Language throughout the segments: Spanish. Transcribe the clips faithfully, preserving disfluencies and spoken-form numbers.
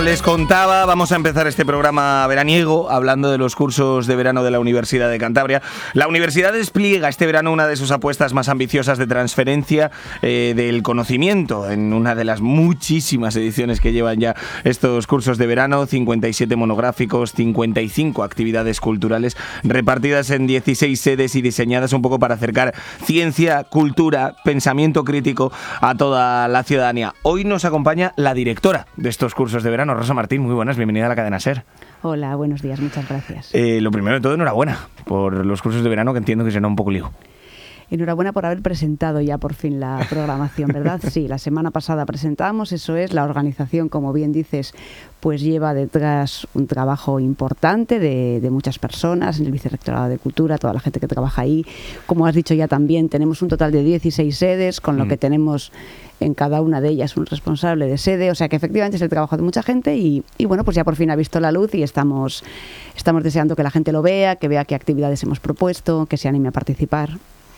Como les contaba, vamos a empezar este programa veraniego hablando de los cursos de verano de la Universidad de Cantabria. La universidad despliega este verano una de sus apuestas más ambiciosas de transferencia eh, del conocimiento en una de las muchísimas ediciones que llevan ya estos cursos de verano, cincuenta y siete monográficos, cincuenta y cinco actividades culturales repartidas en dieciséis sedes y diseñadas un poco para acercar ciencia, cultura, pensamiento crítico a toda la ciudadanía. Hoy nos acompaña la directora de estos cursos de verano, Rosa Martín. Muy buenas, bienvenida a la cadena SER. Hola, buenos días, muchas gracias. Eh, lo primero de todo, enhorabuena por los cursos de verano, que entiendo que será un poco lío. Enhorabuena por haber presentado ya por fin la programación, ¿verdad? Sí, la semana pasada presentamos, eso es, la organización, como bien dices, pues lleva detrás un trabajo importante de, de muchas personas, en el Vicerrectorado de Cultura, toda la gente que trabaja ahí. Como has dicho ya también, tenemos un total de dieciséis sedes, con lo mm. que tenemos en cada una de ellas un responsable de sede, o sea que efectivamente es el trabajo de mucha gente y, y bueno, pues ya por fin ha visto la luz y estamos, estamos deseando que la gente lo vea, que vea qué actividades hemos propuesto, que se anime a participar.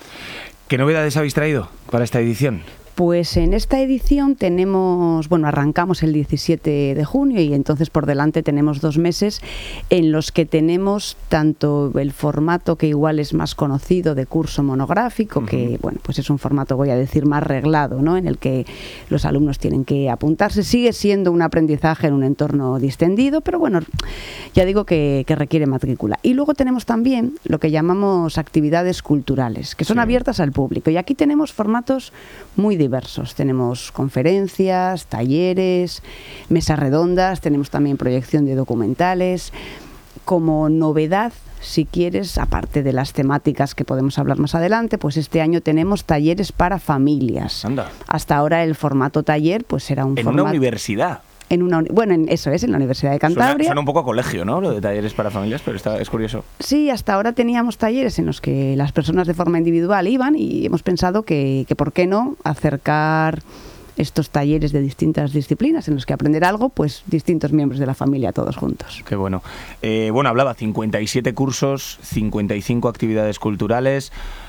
¿Qué novedades habéis traído para esta edición? Pues en esta edición tenemos, bueno, arrancamos el diecisiete de junio y entonces por delante tenemos dos meses en los que tenemos tanto el formato que igual es más conocido de curso monográfico, uh-huh. que bueno, pues es un formato, voy a decir, más reglado, ¿no? En el que los alumnos tienen que apuntarse. Sigue siendo un aprendizaje en un entorno distendido, pero bueno, ya digo que, que requiere matrícula. Y luego tenemos también lo que llamamos actividades culturales, que son sí. abiertas al público. Y aquí tenemos formatos muy diversos. Tenemos conferencias, talleres, mesas redondas, tenemos también proyección de documentales. Como novedad, si quieres, aparte de las temáticas que podemos hablar más adelante, pues este año tenemos talleres para familias. Anda. Hasta ahora el formato taller pues era un en formato... una universidad. En una, bueno, en, eso es, en la Universidad de Cantabria. Suena, suena un poco a colegio, ¿no? Lo de talleres para familias, pero está, es curioso. Sí, hasta ahora teníamos talleres en los que las personas de forma individual iban y hemos pensado que, que ¿por qué no acercar estos talleres de distintas disciplinas en los que aprender algo, pues distintos miembros de la familia todos juntos? Qué bueno. Eh, bueno, hablaba cincuenta y siete cursos, cincuenta y cinco actividades culturales.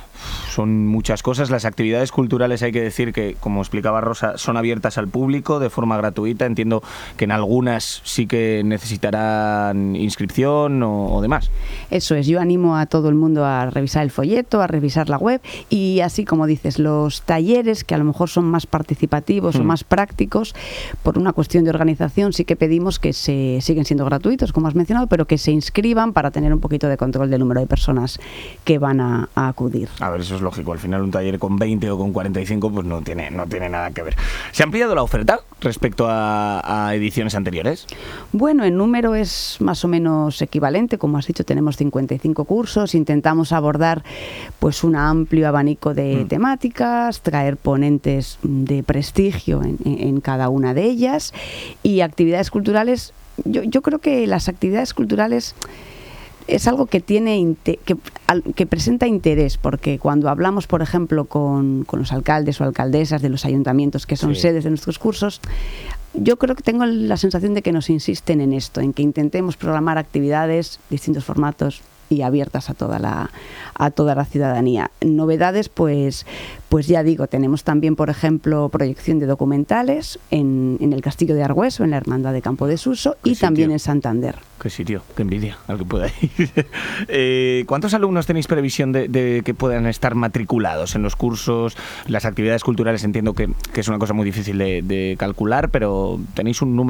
Son muchas cosas. Las actividades culturales, hay que decir que, como explicaba Rosa, son abiertas al público de forma gratuita. Entiendo que en algunas sí que necesitarán inscripción o, o demás. Eso es, yo animo a todo el mundo a revisar el folleto, a revisar la web y así como dices, los talleres que a lo mejor son más participativos hmm. o más prácticos, por una cuestión de organización sí que pedimos que se siguen siendo gratuitos, como has mencionado, pero que se inscriban para tener un poquito de control del número de personas que van a, a acudir. A ver, eso es lógico. Al final un taller con veinte o con cuarenta y cinco pues no tiene, no tiene nada que ver. ¿Se ha ampliado la oferta respecto a, a ediciones anteriores? Bueno, en número es más o menos equivalente. Como has dicho, tenemos cincuenta y cinco cursos. Intentamos abordar pues un amplio abanico de mm. temáticas, traer ponentes de prestigio en, en cada una de ellas y actividades culturales. Yo, yo creo que las actividades culturales es algo que tiene que, que presenta interés, porque cuando hablamos, por ejemplo, con, con los alcaldes o alcaldesas de los ayuntamientos que son sí. sedes de nuestros cursos, yo creo que tengo la sensación de que nos insisten en esto, en que intentemos programar actividades, distintos formatos y abiertas a toda la a toda la ciudadanía. Novedades, pues pues ya digo, tenemos también, por ejemplo, proyección de documentales en, en el Castillo de Argüés o en la Hermandad de Campo de Suso y sitio? También en Santander. Qué sitio, qué envidia, al que pueda ir. eh, ¿Cuántos alumnos tenéis previsión de, de que puedan estar matriculados en los cursos? Las actividades culturales entiendo que, que es una cosa muy difícil de, de calcular, pero ¿tenéis un número